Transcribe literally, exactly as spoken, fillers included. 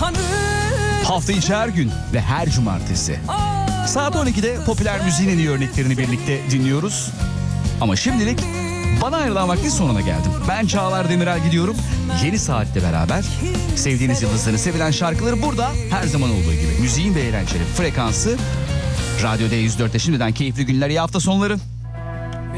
Hafta içi her gün ve her cumartesi. Saat on ikide popüler müziğin en iyi örneklerini birlikte dinliyoruz. Ama şimdilik bana ayrılan vaktin sonuna geldim. Ben Çağlar Demirel gidiyorum. Yeni saatte beraber sevdiğiniz yıldızların sevilen şarkıları burada her zaman olduğu gibi. Müziğin ve eğlencenin frekansı Radyo D yüz dörtte şimdiden keyifli günler, iyi hafta sonları.